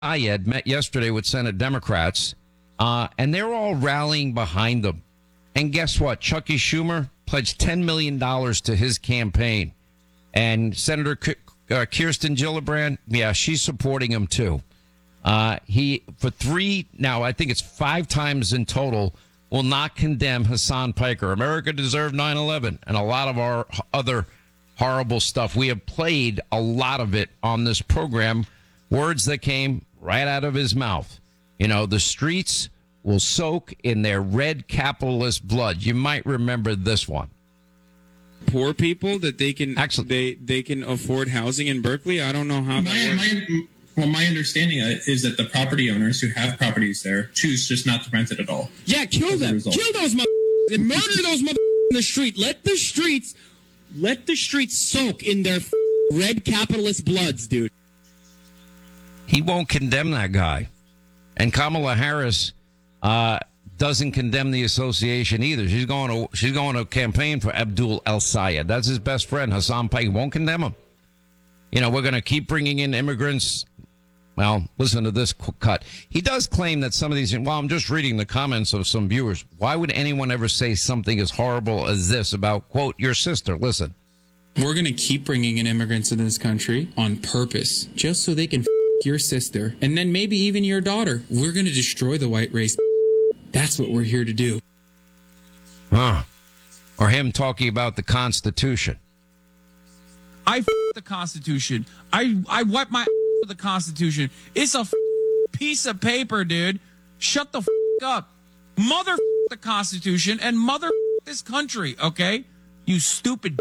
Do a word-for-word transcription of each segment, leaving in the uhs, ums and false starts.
Ayed met yesterday with Senate Democrats, uh, and they're all rallying behind them. And guess what? Chucky Schumer pledged ten million dollars to his campaign. And Senator K- uh, Kirsten Gillibrand, yeah, she's supporting him too. Uh, he, for three, now I think it's five times in total, will not condemn Hassan Piker. America deserved nine eleven and a lot of our other horrible stuff. We have played a lot of it on this program, words that came right out of his mouth. You know, the streets will soak in their red capitalist blood. You might remember this one. Poor people that they can Actually, they they can afford housing in Berkeley. I don't know how my, that works. my, well, my understanding is that the property owners who have properties there choose just not to rent it at all. Yeah, kill them. Kill those motherfuckers and murder those motherfuckers in the street. Let the streets, let the streets soak in their red capitalist bloods, dude. He won't condemn that guy. And Kamala Harris uh, doesn't condemn the association either. She's going to she's going to campaign for Abdul El Sayed. That's his best friend, Hassan Piker. Won't condemn him. You know, we're going to keep bringing in immigrants. Well, listen to this cut. He does claim that some of these, well, I'm just reading the comments of some viewers. Why would anyone ever say something as horrible as this about, quote, your sister? Listen. We're going to keep bringing in immigrants into this country on purpose, just so they can f- your sister and then maybe even your daughter. We're going to destroy the white race. That's what we're here to do. Huh. Or him talking about the Constitution. I f- the Constitution. I I wipe my with the Constitution. It's a f- piece of paper, dude. Shut the f- up. Mother f- the Constitution and mother f- this country, okay? You stupid.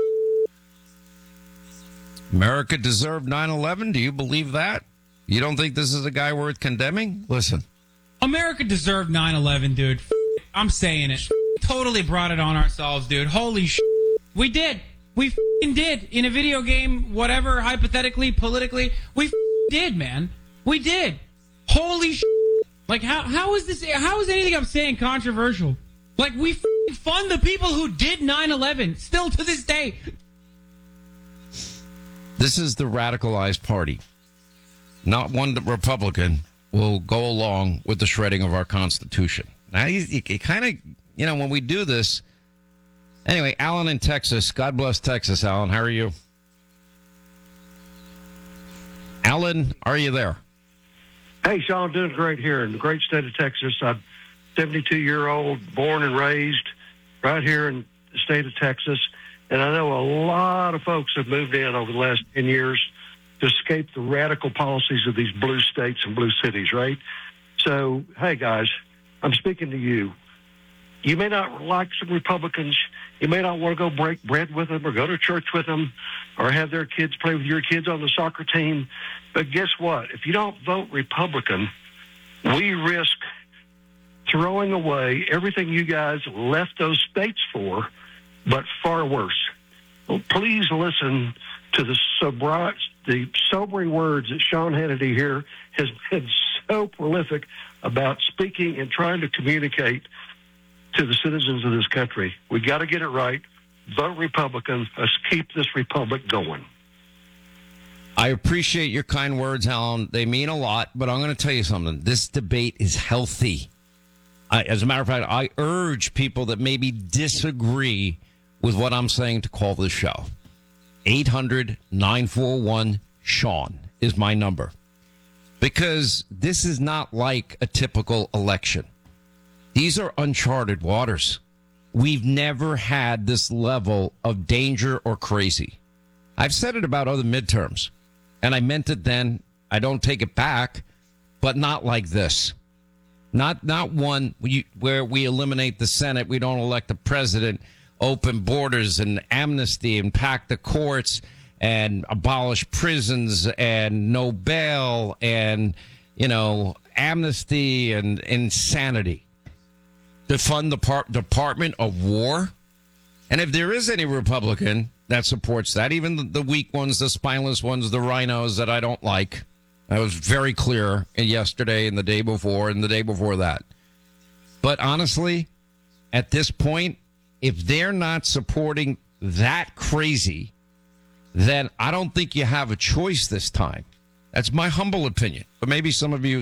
America deserved nine eleven? Do you believe that? You don't think this is a guy worth condemning? Listen. America deserved nine eleven, dude. F- I'm saying it. F- totally brought it on ourselves, dude. Holy shit. We did. We f***ing did. In a video game, whatever, hypothetically, politically, we f***ing did, man. We did. Holy shit. Like, how how is this, how is anything I'm saying controversial? Like, we f***ing fund the people who did nine eleven, still to this day. This is the radicalized party. Not one Republican will go along with the shredding of our Constitution. Now, you, you, you kind of, you know, when we do this. Anyway, Alan in Texas. God bless Texas, Alan. How are you? Alan, are you there? Hey, Sean, doing great here in the great state of Texas. I'm seventy-two-year-old, born and raised right here in the state of Texas. And I know a lot of folks have moved in over the last ten years to escape the radical policies of these blue states and blue cities, right? So, hey, guys, I'm speaking to you. You may not like some Republicans. You may not want to go break bread with them or go to church with them or have their kids play with your kids on the soccer team. But guess what? If you don't vote Republican, we risk throwing away everything you guys left those states for, but far worse. Well, please listen to the, sobri- the sobering words that Sean Hannity here has been so prolific about speaking and trying to communicate to the citizens of this country. We got to get it right. Vote Republican. Let's keep this republic going. I appreciate your kind words, Alan. They mean a lot, but I'm going to tell you something. This debate is healthy. I, as a matter of fact, I urge people that maybe disagree with what I'm saying to call this show. eight hundred nine four one Sean is my number. Because this is not like a typical election. These are uncharted waters. We've never had this level of danger or crazy. I've said it about other midterms, and I meant it then. I don't take it back, but not like this. Not not one where we eliminate the Senate, we don't elect the president, open borders and amnesty and pack the courts and abolish prisons and no bail and, you know, amnesty and insanity. To fund the par- Department of War. And if there is any Republican that supports that, even the, the weak ones, the spineless ones, the rhinos that I don't like, that was very clear yesterday and the day before and the day before that. But honestly, at this point, if they're not supporting that crazy, then I don't think you have a choice this time. That's my humble opinion. But maybe some of you